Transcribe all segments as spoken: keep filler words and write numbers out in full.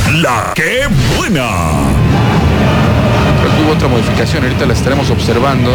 La que buena. Creo que hubo otra modificación, ahorita la estaremos observando.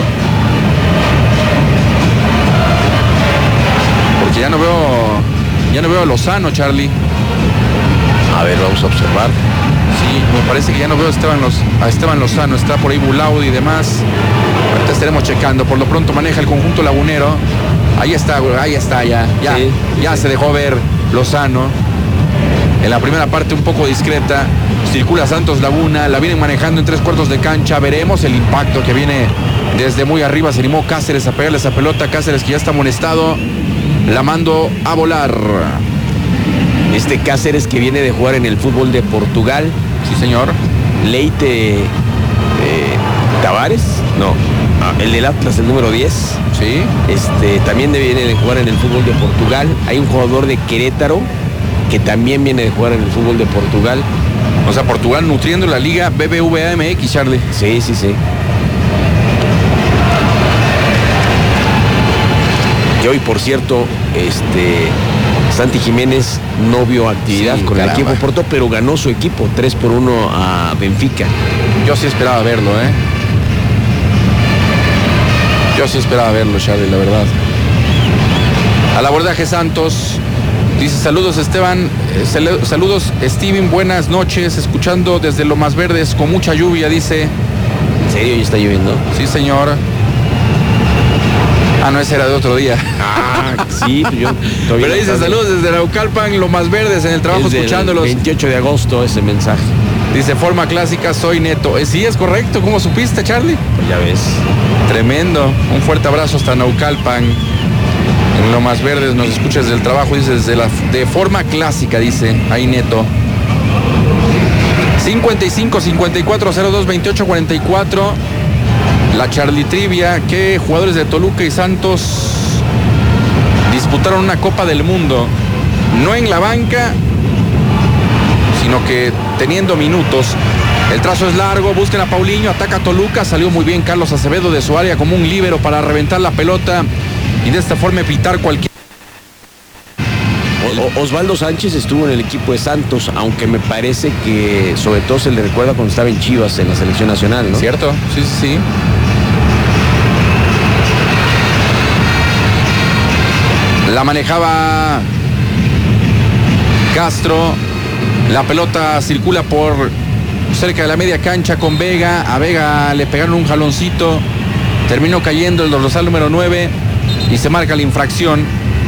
Porque ya no veo, ya no veo a Lozano, Charlie. A ver, vamos a observar. Sí, me parece que ya no veo a Esteban, Los, a Esteban Lozano, está por ahí Bulaudi y demás. Ahorita estaremos checando, por lo pronto maneja el conjunto lagunero. Ahí está, ahí está ya, ya, sí, sí, ya sí. se dejó ver Lozano. En la primera parte un poco discreta, circula Santos Laguna, la vienen manejando en tres cuartos de cancha, veremos el impacto que viene desde muy arriba, se animó Cáceres a pegarle esa pelota, Cáceres que ya está amonestado, la mando a volar. Este Cáceres que viene de jugar en el fútbol de Portugal. Sí, señor. Leite eh, Tavares, no, el del Atlas, el número diez. Sí. Este, también viene de jugar en el fútbol de Portugal. Hay un jugador de Querétaro que también viene de jugar en el fútbol de Portugal. O sea, Portugal nutriendo la liga B B V A M X, Charlie. Sí, sí, sí. Y hoy, por cierto, este Santi Jiménez no vio actividad Sí, con caramba. el equipo Porto, pero ganó su equipo tres por uno a Benfica. Yo sí esperaba verlo, ¿eh? Yo sí esperaba verlo, Charlie, la verdad. Al abordaje Santos. Dice, saludos Esteban, eh, sal- saludos Steven, buenas noches, escuchando desde Lomas Verdes con mucha lluvia, dice. ¿En serio? ¿Ya está lloviendo? Sí, señor. Ah, no, ese era de otro día. Ah, sí, pues yo todavía Pero no dice, sabía. saludos desde Naucalpan, Lomas Verdes, en el trabajo Es del escuchándolos. veintiocho de agosto ese mensaje. Dice, forma clásica, soy Neto. Eh, sí, es correcto, ¿cómo supiste, Charlie? Pues ya ves. Tremendo. Un fuerte abrazo hasta Naucalpan. En Lomas Verdes nos escuchas desde el trabajo, dice, desde la, de forma clásica, dice, ahí Neto. cincuenta y cinco, cincuenta y cuatro, cero dos, veintiocho, cuarenta y cuatro. La Charlie Trivia, que jugadores de Toluca y Santos disputaron una Copa del Mundo, no en la banca, sino que teniendo minutos. El trazo es largo, busquen a Paulinho, ataca a Toluca, salió muy bien Carlos Acevedo de su área como un líbero para reventar la pelota y de esta forma evitar cualquier... O- o- Osvaldo Sánchez estuvo en el equipo de Santos, aunque me parece que sobre todo se le recuerda cuando estaba en Chivas en la selección nacional, ¿no? ¿Cierto? Sí, sí, sí. La manejaba Castro. La pelota circula por cerca de la media cancha con Vega. A Vega le pegaron un jaloncito. Terminó cayendo el dorsal número nueve y se marca la infracción.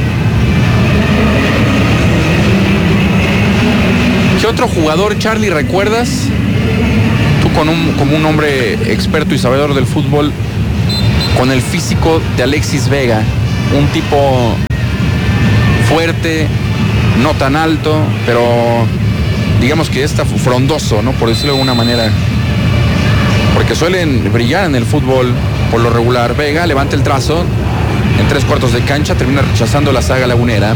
¿Qué otro jugador, Charlie, recuerdas? Tú con un, como un hombre experto y sabedor del fútbol, con el físico de Alexis Vega, un tipo fuerte, no tan alto, pero digamos que está frondoso, ¿no? Por decirlo de alguna manera. Porque suelen brillar en el fútbol por lo regular. Vega levanta el trazo en tres cuartos de cancha, termina rechazando la saga lagunera.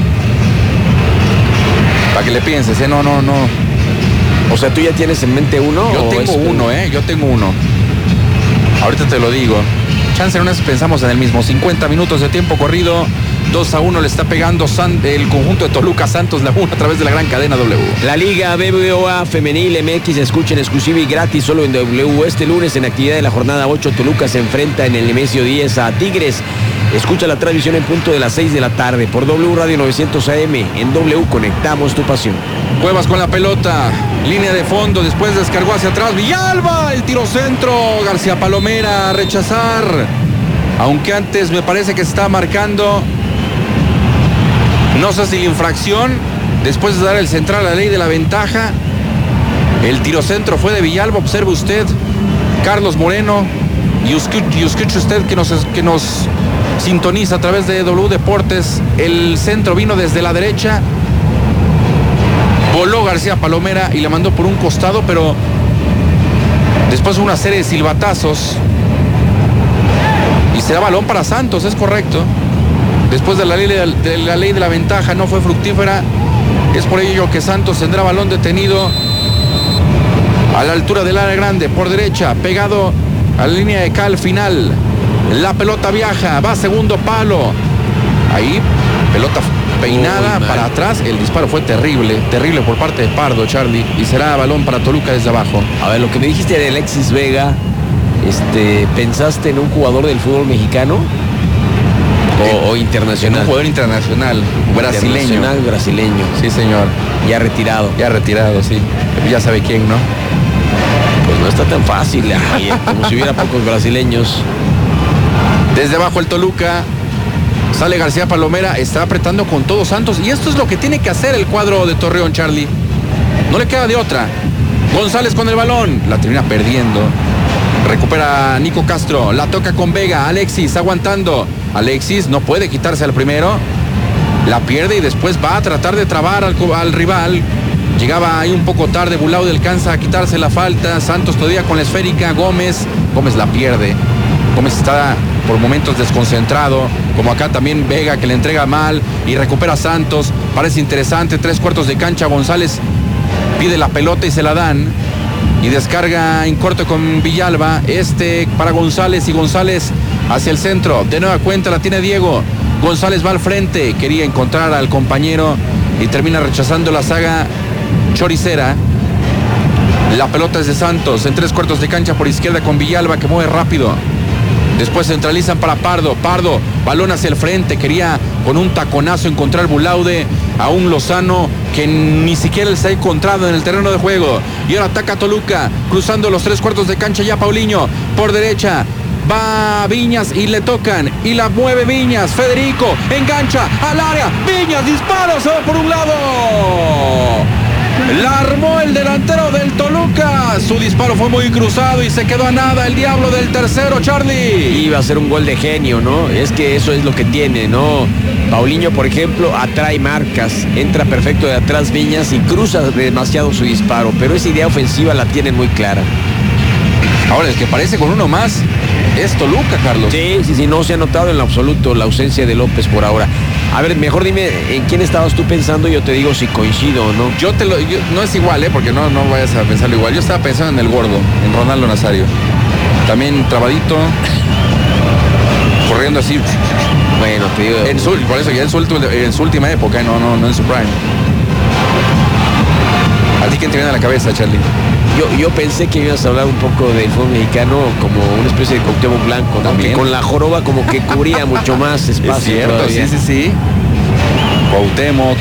Para que le pienses, ¿eh? No, no, no. O sea, ¿tú ya tienes en mente uno? Yo o tengo es- uno, ¿eh? Yo tengo uno. Ahorita te lo digo. Chance, no pensamos en el mismo. cincuenta minutos de tiempo corrido. dos a uno le está pegando San, el conjunto de Toluca Santos Laguna a través de la gran cadena W. La Liga B B V A Femenil M X, escuchen exclusiva y gratis solo en W. Este lunes en actividad de la jornada ocho, Toluca se enfrenta en el Nemesio diez a Tigres. Escucha la transmisión en punto de las seis de la tarde por W Radio novecientos A M. En W conectamos tu pasión. Cuevas con la pelota, línea de fondo, después descargó hacia atrás, Villalba, el tiro centro, García Palomera a rechazar, aunque antes me parece que se está marcando, no sé si la infracción, después de dar el central a la ley de la ventaja, el tiro centro fue de Villalba, observe usted, Carlos Moreno, y escuche, y escuche usted que nos, que nos sintoniza a través de W Deportes, el centro vino desde la derecha, voló García Palomera y le mandó por un costado, pero después una serie de silbatazos y se da balón para Santos, es correcto. Después de la ley de, de la ley de la ventaja no fue fructífera, es por ello que Santos tendrá balón detenido a la altura del área grande, por derecha, pegado a la línea de cal final. La pelota viaja, va a segundo palo. Ahí, pelota peinada para atrás. El disparo fue terrible, terrible por parte de Pardo, Charlie. Y será balón para Toluca desde abajo. A ver, lo que me dijiste de Alexis Vega, este, ¿pensaste en un jugador del fútbol mexicano? O, o internacional. Un jugador internacional, brasileño. Internacional brasileño. Sí, señor. Ya retirado. Ya retirado, sí. Ya sabe quién, ¿no? Pues no está tan fácil, ay, como si hubiera pocos brasileños. Desde abajo el Toluca. Sale García Palomera, está apretando con todo Santos. Y esto es lo que tiene que hacer el cuadro de Torreón, Charlie. No le queda de otra. González con el balón. La termina perdiendo. Recupera Nico Castro. La toca con Vega. Alexis aguantando. Alexis no puede quitarse al primero. La pierde y después va a tratar de trabar al, al rival. Llegaba ahí un poco tarde. Bulaude alcanza a quitarse la falta. Santos todavía con la esférica. Gómez. Gómez la pierde. Gómez está por momentos desconcentrado. Como acá también Vega, que le entrega mal. Y recupera Santos. Parece interesante. Tres cuartos de cancha. González pide la pelota y se la dan. Y descarga en corto con Villalba. Este para González. Y González hacia el centro. De nueva cuenta la tiene Diego. González va al frente. Quería encontrar al compañero. Y termina rechazando la saga choricera. La pelota es de Santos. En tres cuartos de cancha por izquierda con Villalba, que mueve rápido. Después centralizan para Pardo. Pardo, balón hacia el frente. Quería con un taconazo encontrar Bulaude a un Lozano que ni siquiera él se ha encontrado en el terreno de juego. Y ahora ataca Toluca, cruzando los tres cuartos de cancha ya Paulinho. Por derecha va Viñas y le tocan. Y la mueve Viñas. Federico engancha al área. Viñas dispara, se va por un lado. La armó el delantero del Toluca. Su disparo fue muy cruzado y se quedó a nada el diablo del tercero, Charlie. Iba a ser un gol de genio, ¿no? Es que eso es lo que tiene, ¿no? Paulinho, por ejemplo, atrae marcas, entra perfecto de atrás Viñas y cruza demasiado su disparo, pero esa idea ofensiva la tienen muy clara. Ahora, el que parece con uno más es Toluca, Carlos. Sí, sí, sí, no se ha notado en lo absoluto la ausencia de López por ahora. A ver, mejor dime, ¿en quién estabas tú pensando? Yo te digo si coincido o no. Yo te lo... Yo, no es igual, ¿eh? Porque no, no vayas a pensarlo igual. Yo estaba pensando en el gordo, en Ronaldo Nazario. También trabadito, corriendo así. Bueno, te digo... En su, por eso ya en su, en su última época, no, no, no en su prime. ¿A ti quién te viene a la cabeza, Charlie? Yo, yo pensé que ibas a hablar un poco del fútbol mexicano como una especie de Cuauhtémoc Blanco, ¿no? Que con la joroba como que cubría mucho más espacio. Es cierto, todavía. sí, sí, sí. Cuauhtémoc.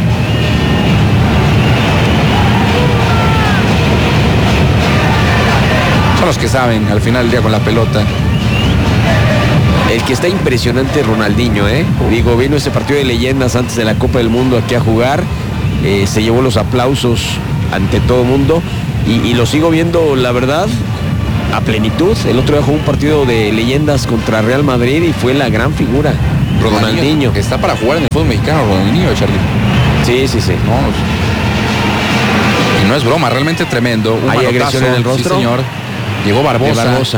Son los que saben al final del día con la pelota. El que está impresionante es Ronaldinho, ¿eh? Digo, vino ese partido de leyendas antes de la Copa del Mundo aquí a jugar. Eh, se llevó los aplausos ante todo el mundo. Y, y lo sigo viendo, la verdad, a plenitud. El otro día jugó un partido de leyendas contra Real Madrid y fue la gran figura. Ronaldinho, Ronaldinho. Que está para jugar en el fútbol mexicano, Ronaldinho, Charlie. Sí, sí, sí. No, y no es broma, realmente tremendo. Un ¿hay agresión en el rostro? Sí, señor. Llegó Barbosa. Barbosa.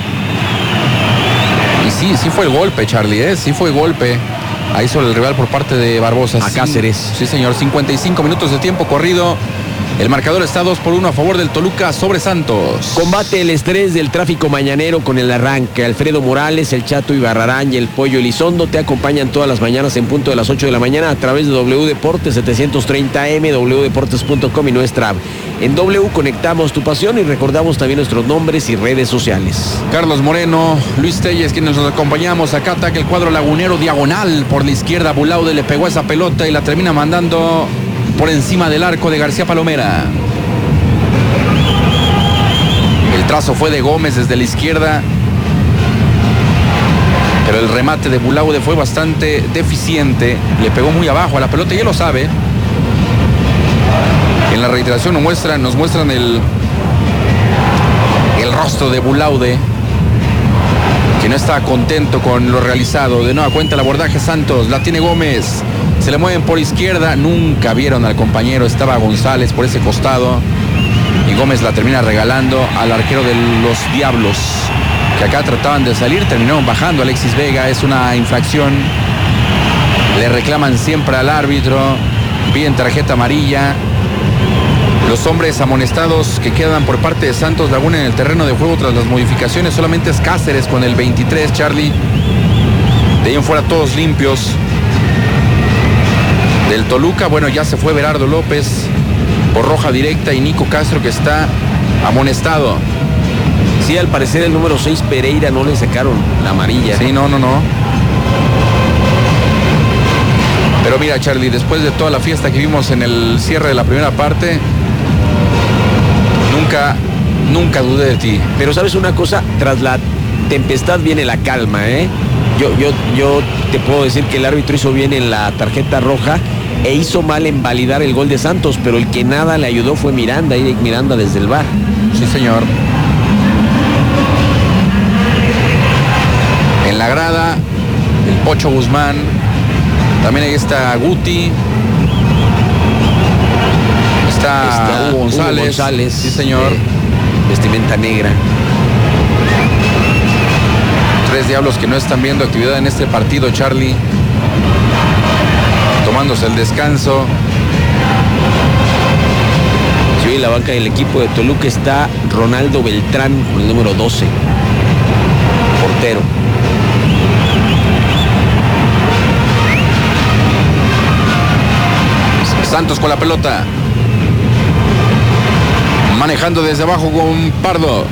Y sí, sí fue el golpe, Charlie, ¿eh? Sí fue el golpe. Ahí sobre el rival por parte de Barbosa. A Cáceres. Sí, señor. cincuenta y cinco minutos de tiempo corrido. El marcador está dos por uno a favor del Toluca sobre Santos. Combate el estrés del tráfico mañanero con el arranque. Alfredo Morales, el Chato Ibarrarán y el Pollo Elizondo te acompañan todas las mañanas en punto de las ocho de la mañana a través de W Deportes setecientos treinta M, w deportes punto com y nuestra app. En W conectamos tu pasión y recordamos también nuestros nombres y redes sociales. Carlos Moreno, Luis Telles, quienes nos acompañamos. Acá ataca el cuadro lagunero, diagonal por la izquierda. Bulaude le pegó esa pelota y la termina mandando por encima del arco de García Palomera. El trazo fue de Gómez desde la izquierda, pero el remate de Bulaude fue bastante deficiente. Le pegó muy abajo a la pelota y él lo sabe. En la reiteración nos muestran, nos muestran el, el rostro de Bulaude, que no está contento con lo realizado. De nueva cuenta el abordaje Santos, la tiene Gómez. Se le mueven por izquierda, nunca vieron al compañero, estaba González por ese costado. Y Gómez la termina regalando al arquero de los Diablos, que acá trataban de salir, terminaron bajando. Alexis Vega, es una infracción. Le reclaman siempre al árbitro, piden tarjeta amarilla. Los hombres amonestados que quedan por parte de Santos Laguna en el terreno de juego tras las modificaciones solamente es Cáceres con el veintitrés, Charlie. De ahí en fuera todos limpios. del Toluca. Bueno, ya se fue Berardo López por roja directa y Nico Castro, que está amonestado. Sí, al parecer el número seis Pereira no le sacaron la amarilla. Sí, no, no, no. Pero mira, Charlie, después de toda la fiesta que vimos en el cierre de la primera parte, nunca, nunca dudé de ti. Pero sabes una cosa, tras la tempestad viene la calma, ¿eh? Yo, yo, yo te puedo decir que el árbitro hizo bien en la tarjeta roja e hizo mal en validar el gol de Santos, pero el que nada le ayudó fue Miranda, Eric Miranda desde el V A R. Sí, señor. En la grada, el Pocho Guzmán. También ahí está Guti. Está, está Hugo González. Hugo González. Sí, señor. Eh, vestimenta negra. Tres diablos que no están viendo actividad en este partido, Charlie. Tomándose el descanso. Sí, hoy en la banca del equipo de Toluca está Ronaldo Beltrán con el número doce. Portero. Santos con la pelota. Manejando desde abajo con Pardo.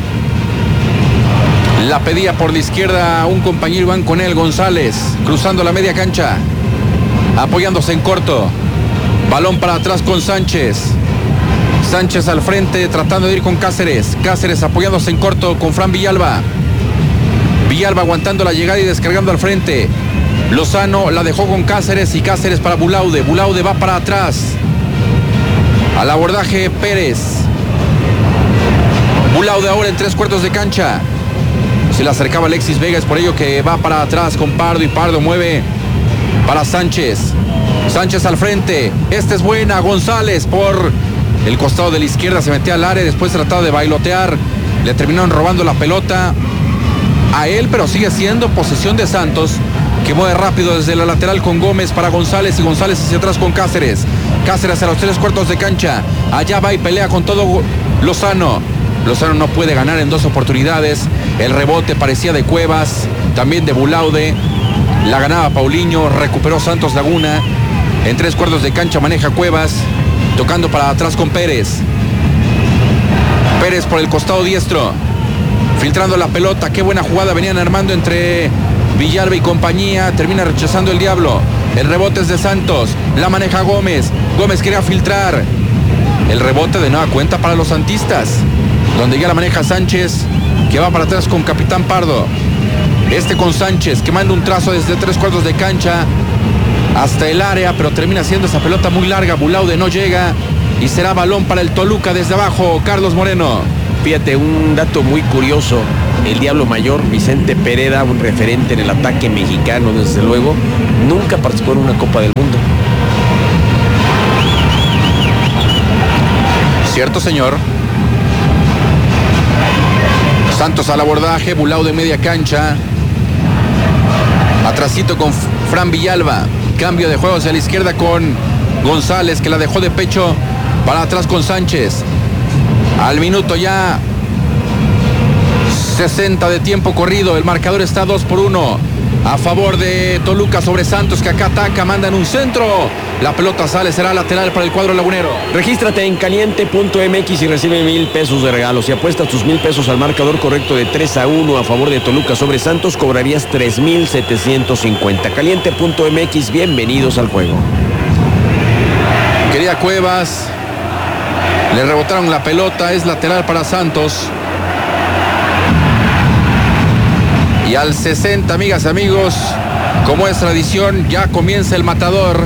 La pedía por la izquierda un compañero, Iván con él, González. Cruzando la media cancha. Apoyándose en corto. Balón para atrás con Sánchez. Sánchez al frente tratando de ir con Cáceres. Cáceres apoyándose en corto con Fran Villalba. Villalba aguantando la llegada y descargando al frente. Lozano la dejó con Cáceres y Cáceres para Bulaude. Bulaude va para atrás. Al abordaje Pérez. Bulaude ahora en tres cuartos de cancha. Se le acercaba Alexis Vega, es por ello que va para atrás con Pardo y Pardo mueve para Sánchez. Sánchez al frente. Esta es buena. González por el costado de la izquierda se metía al área. Después trataba de bailotear. Le terminaron robando la pelota a él, pero sigue siendo posesión de Santos, que mueve rápido desde la lateral con Gómez para González y González hacia atrás con Cáceres. Cáceres a los tres cuartos de cancha. Allá va y pelea con todo Lozano. Lozano no puede ganar en dos oportunidades. El rebote parecía de Cuevas, también de Bulaude. La ganaba Paulinho, recuperó Santos Laguna. En tres cuartos de cancha maneja Cuevas, tocando para atrás con Pérez. Pérez por el costado diestro, filtrando la pelota. Qué buena jugada venían armando entre Villalba y compañía. Termina rechazando el Diablo. El rebote es de Santos. La maneja Gómez. Gómez quería filtrar. El rebote de nueva cuenta para los santistas, donde ya la maneja Sánchez, que va para atrás con Capitán Pardo. Este con Sánchez, que manda un trazo desde tres cuartos de cancha hasta el área, pero termina siendo esa pelota muy larga. Bulaude no llega y será balón para el Toluca desde abajo. Carlos Moreno. Fíjate, un dato muy curioso. El Diablo Mayor, Vicente Pereda, un referente en el ataque mexicano, desde luego, nunca participó en una Copa del Mundo. Cierto, señor. Santos al abordaje, Bulaude media cancha. Atrasito con Fran Villalba. Cambio de juego hacia la izquierda con González, que la dejó de pecho para atrás con Sánchez. Al minuto ya sesenta de tiempo corrido. El marcador está dos por uno a favor de Toluca sobre Santos, que acá ataca, mandan un centro. La pelota sale, será lateral para el cuadro lagunero. Regístrate en caliente punto m x y recibe mil pesos de regalo. Si apuestas tus mil pesos al marcador correcto de tres a uno a favor de Toluca sobre Santos, cobrarías tres mil setecientos cincuenta. caliente punto m x, bienvenidos al juego. Quería Cuevas. Le rebotaron la pelota, es lateral para Santos. Y al sesenta, amigas y amigos, como es tradición, ya comienza el matador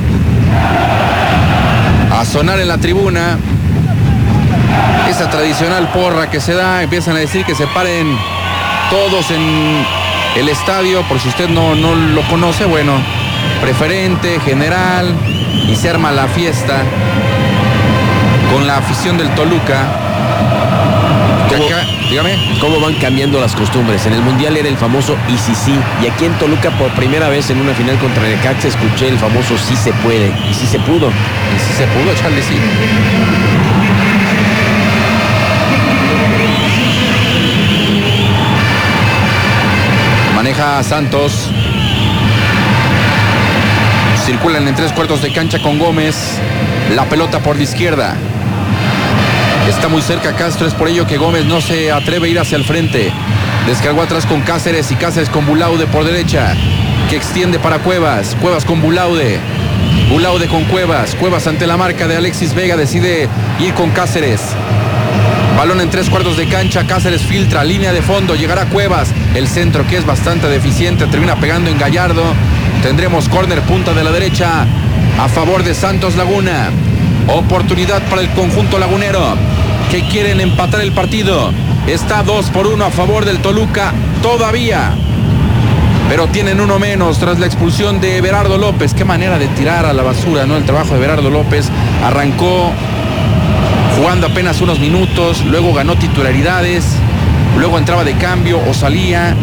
a sonar en la tribuna. Esa tradicional porra que se da, empiezan a decir que se paren todos en el estadio, por si usted no, no lo conoce, bueno, preferente, general, y se arma la fiesta con la afición del Toluca. ¿Cómo, acá, dígame. ¿Cómo van cambiando las costumbres? En el Mundial era el famoso y sí sí, y aquí en Toluca por primera vez en una final contra Necaxa escuché el famoso sí se puede, y sí se pudo. Y sí se pudo, Charlie, sí. Maneja Santos. Circulan en tres cuartos de cancha con Gómez. La pelota por la izquierda. Está muy cerca Castro, es por ello que Gómez no se atreve a ir hacia el frente. Descargó atrás con Cáceres y Cáceres con Bulaude por derecha, que extiende para Cuevas. Cuevas con Bulaude. Bulaude con Cuevas. Cuevas ante la marca de Alexis Vega decide ir con Cáceres. Balón en tres cuartos de cancha. Cáceres filtra, línea de fondo. Llegará Cuevas. El centro, que es bastante deficiente, termina pegando en Gallardo. Tendremos córner, punta de la derecha, a favor de Santos Laguna. Oportunidad para el conjunto lagunero, que quieren empatar el partido. Está dos por uno a favor del Toluca todavía, pero tienen uno menos tras la expulsión de Berardo López. Qué manera de tirar a la basura, ¿no? El trabajo de Berardo López. Arrancó jugando apenas unos minutos, luego ganó titularidades, luego entraba de cambio o salía.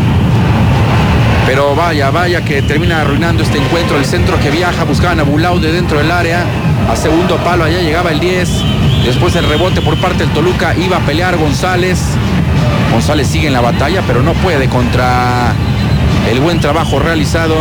Pero vaya, vaya que termina arruinando este encuentro. El centro que viaja, buscaban a Bulaude dentro del área. A segundo palo, allá llegaba el diez. Después el rebote por parte del Toluca. Iba a pelear González. González sigue en la batalla, pero no puede contra el buen trabajo realizado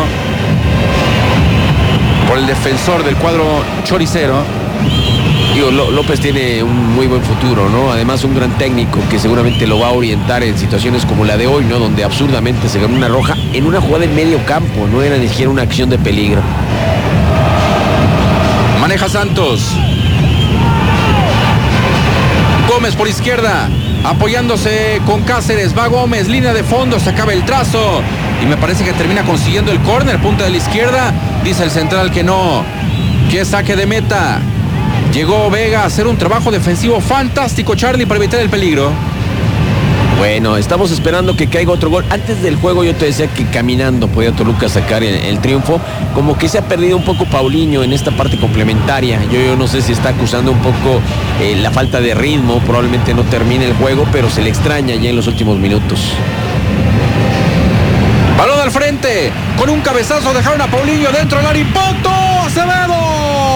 por el defensor del cuadro choricero. Digo, López tiene un muy buen futuro, ¿no? Además, un gran técnico que seguramente lo va a orientar en situaciones como la de hoy, ¿no? Donde absurdamente se ganó una roja en una jugada en medio campo. No era ni siquiera una acción de peligro. Maneja Santos. Gómez por izquierda, apoyándose con Cáceres. Va Gómez, línea de fondo, se acaba el trazo. Y me parece que termina consiguiendo el córner, punta de la izquierda. Dice el central que no, que saque de meta. Llegó Vega a hacer un trabajo defensivo fantástico, Charlie, para evitar el peligro. Bueno, estamos esperando que caiga otro gol. Antes del juego yo te decía que caminando podía Toluca sacar el, el triunfo. Como que se ha perdido un poco Paulinho en esta parte complementaria. Yo, yo no sé si está acusando un poco eh, la falta de ritmo. Probablemente no termine el juego, pero se le extraña ya en los últimos minutos. Balón al frente, con un cabezazo dejaron a Paulinho dentro del área. ¡Impacto! ¡Acevedo!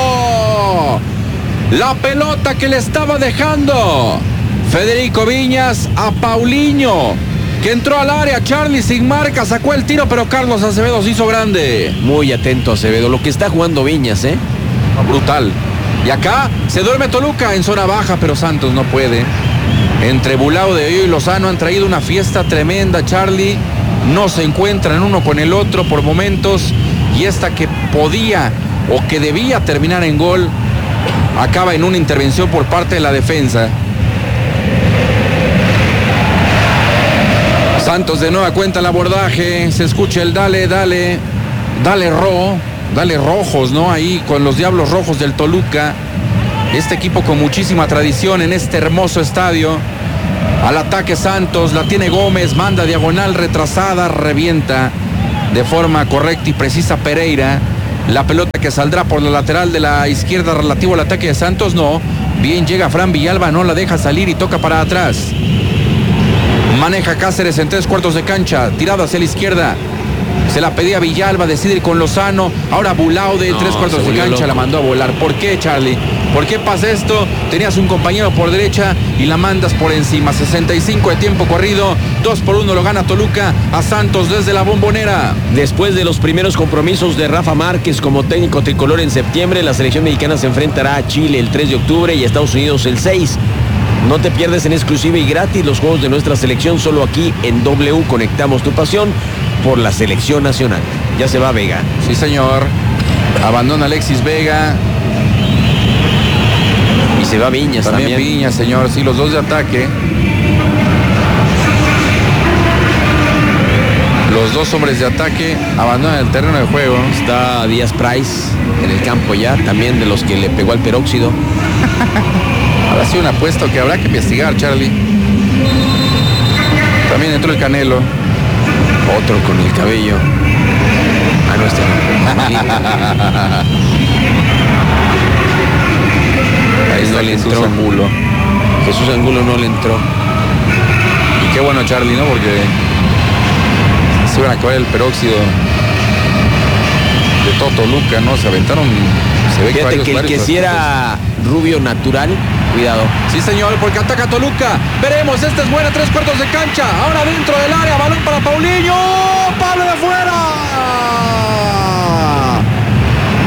La pelota que le estaba dejando Federico Viñas a Paulinho, que entró al área. Charlie sin marca, sacó el tiro, pero Carlos Acevedo se hizo grande. Muy atento Acevedo, lo que está jugando Viñas, ¿eh? Brutal. Y acá se duerme Toluca en zona baja, pero Santos no puede. Entre Bulaude y Lozano han traído una fiesta tremenda, Charlie. No se encuentran uno con el otro por momentos, y esta que podía o que debía terminar en gol acaba en una intervención por parte de la defensa. Santos de nueva cuenta el abordaje. Se escucha el dale, dale, dale ro, dale rojos, ¿no? Ahí con los Diablos Rojos del Toluca. Este equipo con muchísima tradición en este hermoso estadio. Al ataque Santos, la tiene Gómez, manda diagonal retrasada, revienta de forma correcta y precisa Pereira. La pelota que saldrá por la lateral de la izquierda relativo al ataque de Santos, no. Bien llega Fran Villalba, no la deja salir y toca para atrás. Maneja Cáceres en tres cuartos de cancha, tirado hacia la izquierda. Se la pedía Villalba, decide ir con Lozano. Ahora Bulaude, no, tres cuartos de cancha, loco. La mandó a volar. ¿Por qué, Charlie? ¿Por qué pasa esto? Tenías un compañero por derecha y la mandas por encima. sesenta y cinco de tiempo corrido. dos por uno lo gana Toluca a Santos desde la Bombonera. Después de los primeros compromisos de Rafa Márquez como técnico tricolor en septiembre, la selección mexicana se enfrentará a Chile el tres de octubre y a Estados Unidos el seis. No te pierdes en exclusiva y gratis los juegos de nuestra selección solo aquí en W. Conectamos tu pasión por la selección nacional. Ya se va Vega. Sí, señor. Abandona Alexis Vega. Y se va Viñas también. También Viñas, señor. Sí, los dos de ataque. Los dos hombres de ataque abandonan el terreno de juego. Está Díaz Price en el campo ya, también de los que le pegó al peróxido. Habrá sido un apuesto que habrá que investigar, Charlie. También entró el Canelo. Otro con el cabello. Ah, no, este no. Ahí no le entró. Jesús Angulo. Jesús Angulo no le entró. Y qué bueno, Charlie, ¿no? Porque se iban a acabar el peróxido de todo Toluca, ¿no? Se aventaron. Se ve Fíjate que, varios, que el varios que si era rubio natural, cuidado. Sí, señor, porque ataca Toluca. Veremos, esta es buena, tres cuartos de cancha. Ahora dentro del área, balón para Paulinho. Pablo de afuera.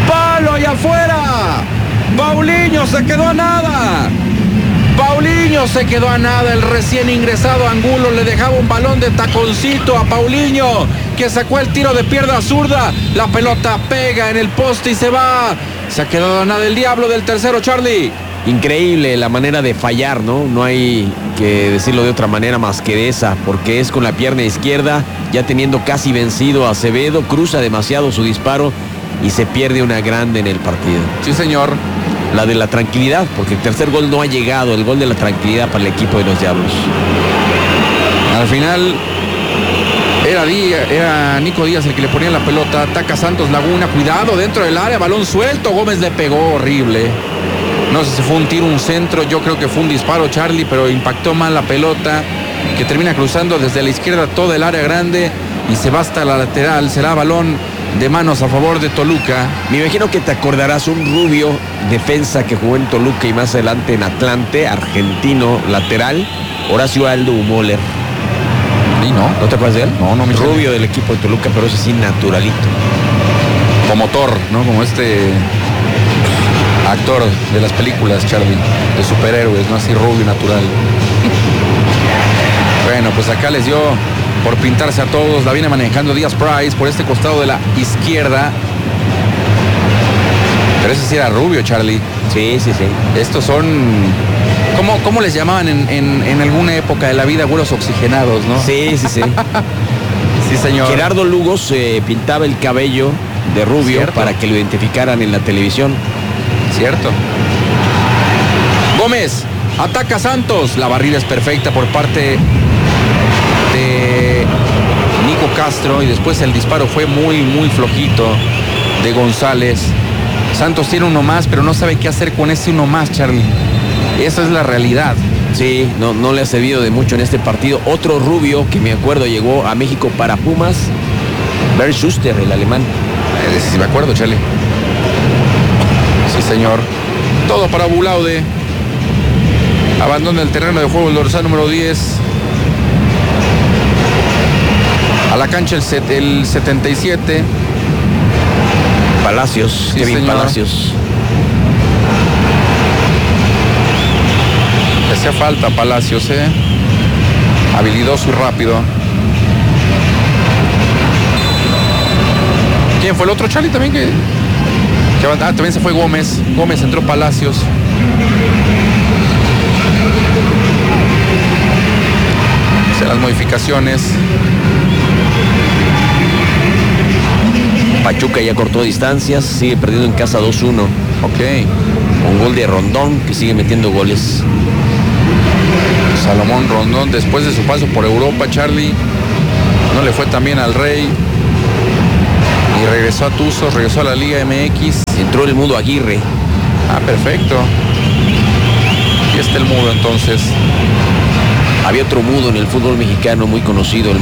afuera. Paulinho se quedó a nada. Paulinho se quedó a nada. El recién ingresado Angulo le dejaba un balón de taconcito a Paulinho, que sacó el tiro de pierna zurda. La pelota pega en el poste y se va. Se ha quedado a nada el diablo del tercero, Charlie. Increíble la manera de fallar, ¿no? No hay que decirlo de otra manera más que de esa, porque es con la pierna izquierda, ya teniendo casi vencido a Acevedo, cruza demasiado su disparo y se pierde una grande en el partido. Sí, señor. La de la tranquilidad, porque el tercer gol no ha llegado, el gol de la tranquilidad para el equipo de los Diablos. Al final era, Díaz, era Nico Díaz el que le ponía la pelota. Ataca Santos Laguna, cuidado dentro del área, balón suelto. Gómez le pegó horrible. No sé si fue un tiro, un centro, yo creo que fue un disparo, Charlie, pero impactó mal la pelota, que termina cruzando desde la izquierda toda el área grande y se va hasta la lateral. Será balón de manos a favor de Toluca. Me imagino que te acordarás un rubio defensa que jugó en Toluca y más adelante en Atlante, argentino, lateral, Horacio Aldo Moller. ¿Y no? ¿No te acuerdas de él? No, no me Rubio suena. del equipo de Toluca, pero ese sí naturalito. Como Thor, ¿no? Como este actor de las películas, Charlie, de superhéroes, ¿no? Así rubio, natural. Bueno, pues acá les dio por pintarse a todos. La viene manejando Díaz Price por este costado de la izquierda. Pero ese sí era rubio, Charlie. Sí, sí, sí. Estos son... ¿Cómo, cómo les llamaban en, en, en alguna época de la vida? Güeros oxigenados, ¿no? Sí, sí, sí. Sí, señor. Gerardo Lugo se pintaba el cabello de rubio Cierto. para que lo identificaran en la televisión. Cierto. Gómez ataca a Santos. La barrida es perfecta por parte de Nico Castro y después el disparo fue muy, muy flojito de González. Santos tiene uno más, pero no sabe qué hacer con ese uno más, Charlie. Esa es la realidad. Sí, no, no le ha servido de mucho en este partido. Otro rubio que me acuerdo llegó a México para Pumas, Bernd Schuster, el alemán. Eh, sí, me acuerdo, Charlie. Sí, señor. Todo para Bulaude. Abandona el terreno de juego el dorsal número diez. A la cancha el, set, el setenta y siete. Palacios, Sí, Kevin señor. Palacios. Le hacía falta a Palacios, ¿eh? Habilidoso y rápido. ¿Quién fue el otro, Charlie, también? que, que Ah, también se fue Gómez. Gómez, entró Palacios. O sea, las modificaciones. Pachuca ya cortó distancias, sigue perdiendo en casa dos uno. Ok. Un gol de Rondón que sigue metiendo goles. Salomón Rondón, después de su paso por Europa, Charlie, no le fue tan bien al Rey. Y regresó a Tuzos, regresó a la Liga M X. Entró el Mudo Aguirre. Ah, perfecto. Y está el Mudo entonces. Había otro mudo en el fútbol mexicano muy conocido, el